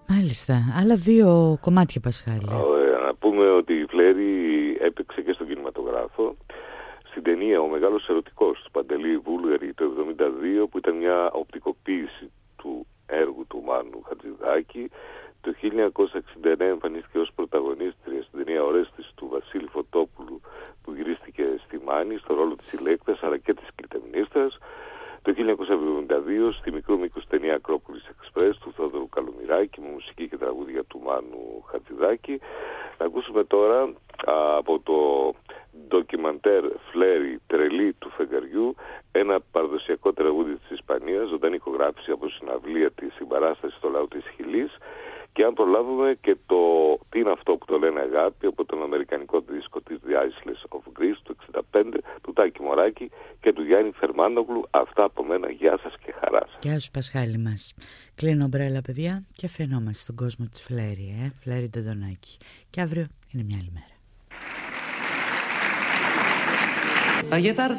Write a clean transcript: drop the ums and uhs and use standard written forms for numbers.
Μάλιστα. Άλλα δύο κομμάτια, Πασχάλη. Να πούμε ότι η Φλέρη έπαιξε και στον κινηματογράφο. Στην ταινία «Ο Μεγάλος Ερωτικός» του Παντελή Βούλγαρη το 1972, που ήταν μια οπτικοποίηση του έργου του Μάνου Χατζηδάκη. Το 1969 εμφανίστηκε ως πρωταγωνίστρια στην ταινία «Ορέστης» του Βασίλη Φωτόπουλου, που γυρίστηκε στη Μάνη στο ρόλο της Ηλέκτρας αλλά και της Κλητεμνίστρας. Το 1972 στη μικρό μήκος ταινία «Ακρόπολης Εξπρές» του Θόδωρου Καλομηράκη με μουσική και τραγούδια του Μάνου Χατζηδάκη. Να ακούσουμε τώρα από το ντοκιμαντέρ «Φλέρη, τρελή του φεγγαριού» ένα παραδοσιακό τραγούδι της Ισπανίας, ζωντανή ηχογράφηση από συναυλία της συμπαράστασης στο λαό της Χιλής, και αν προλάβουμε και το τι είναι αυτό που το λένε αγάπη από τον αμερικανικό δίσκο της The Isles of Greece του 1965 του Τάκη Μωράκη και του Γιάννη Φερμάνογλου. Αυτά από μένα, γεια σας και χαρά σας. Γεια σου Πασχάλη μας. Κλείνω μπρέλα παιδιά και αφαινόμαστε στον κόσμο της Φλέρη, Φλέρη Νταντονάκη. Και αύριο είναι μια άλλη μέρα.